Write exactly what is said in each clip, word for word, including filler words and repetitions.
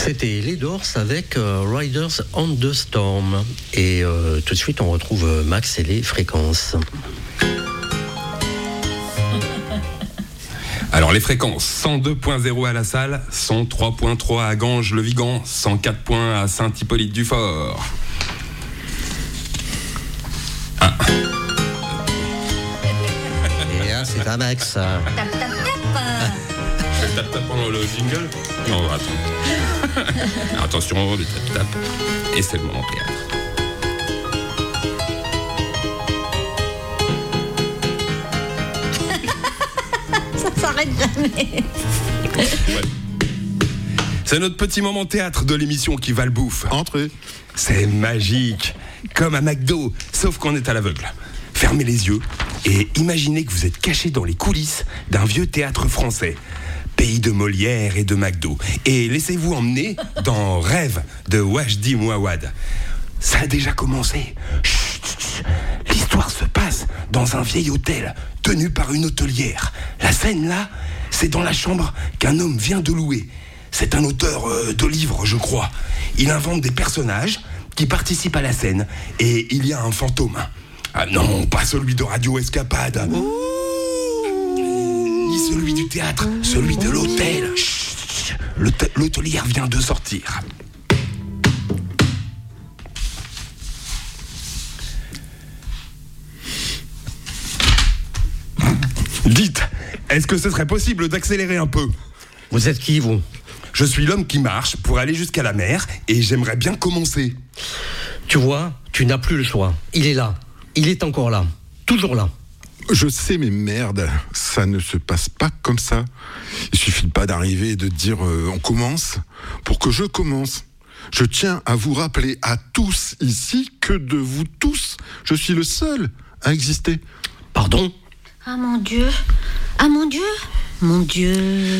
C'était les Doors avec euh, Riders on the Storm. Et euh, tout de suite, on retrouve euh, Max et les fréquences. Alors les fréquences, cent deux point zéro à la Salle, cent trois point trois à Ganges-le-Vigan, cent quatre points à Saint-Hippolyte-du-Fort. Ah. Et là, c'est un Max. Ça. Tap, tap, tap. Je fais tap tap pendant le jingle. Non, attends. Attention, le tap tap. Et c'est le moment théâtre. Ça s'arrête jamais. Ouais. C'est notre petit moment théâtre de l'émission qui va le bouffe. Entrez. C'est magique. Comme à McDo, sauf qu'on est à l'aveugle. Fermez les yeux et imaginez que vous êtes caché dans les coulisses d'un vieux théâtre français. Pays de Molière et de McDo. Et laissez-vous emmener dans Rêve de Wajdi Mouawad. Ça a déjà commencé. Chut, chut, chut. L'histoire se passe dans un vieil hôtel tenu par une hôtelière. La scène là, c'est dans la chambre qu'un homme vient de louer. C'est un auteur euh, de livres, je crois. Il invente des personnages qui participent à la scène et il y a un fantôme. Ah non, pas celui de Radio Escapade. Ni celui du théâtre, celui de l'hôtel. Chut, l'hôte- l'hôtelière vient de sortir. Dites, est-ce que ce serait possible d'accélérer un peu ? Vous êtes qui, vous ? Je suis l'homme qui marche pour aller jusqu'à la mer et j'aimerais bien commencer. Tu vois, tu n'as plus le choix. Il est là. Il est encore là. Toujours là. Je sais, mais merde, ça ne se passe pas comme ça. Il suffit pas d'arriver et de dire euh, on commence pour que je commence. Je tiens à vous rappeler à tous ici que de vous tous, je suis le seul à exister. Pardon ? Ah mon Dieu. Ah mon Dieu. Mon Dieu.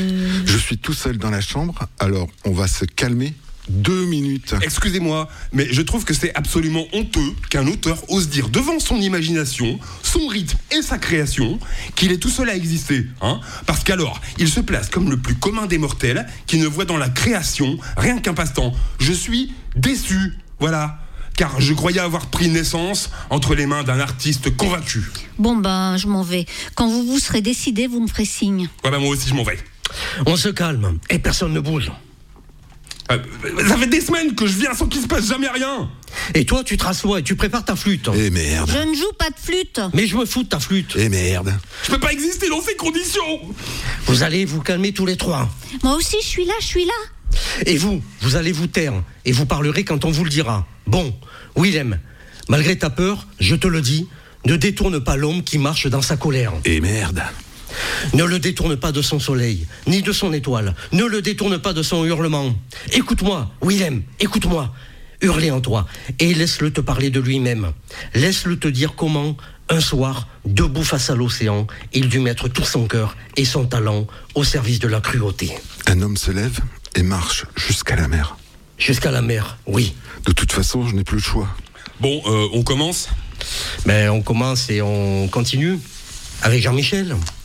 Je suis tout seul dans la chambre, alors on va se calmer deux minutes. Excusez-moi, mais je trouve que c'est absolument honteux qu'un auteur ose dire devant son imagination, son rythme et sa création qu'il est tout seul à exister, hein ? Parce qu'alors, il se place comme le plus commun des mortels qui ne voit dans la création rien qu'un passe-temps. Je suis déçu, voilà. Car je croyais avoir pris naissance entre les mains d'un artiste convaincu. Bon ben, je m'en vais. Quand vous vous serez décidé, vous me ferez signe. Ouais, ben moi aussi je m'en vais. On se calme et personne ne bouge. Euh, ça fait des semaines que je viens sans qu'il se passe jamais rien. Et toi, tu te rassois et tu prépares ta flûte. Eh merde. Je ne joue pas de flûte. Mais je me fous de ta flûte. Eh merde. Je peux pas exister dans ces conditions. Vous allez vous calmer tous les trois. Moi aussi, je suis là, je suis là. Et vous, vous allez vous taire et vous parlerez quand on vous le dira. Bon, Willem, malgré ta peur, je te le dis, ne détourne pas l'homme qui marche dans sa colère. Eh merde. Ne le détourne pas de son soleil, ni de son étoile. Ne le détourne pas de son hurlement. Écoute-moi, Willem, écoute-moi. Hurlez en toi et laisse-le te parler de lui-même. Laisse-le te dire comment, un soir, debout face à l'océan, il dut mettre tout son cœur et son talent au service de la cruauté. Un homme se lève et marche jusqu'à la mer. Jusqu'à la mer, oui. De toute façon, je n'ai plus le choix. Bon, euh, on commence ? Mais on commence et on continue avec Jean-Michel.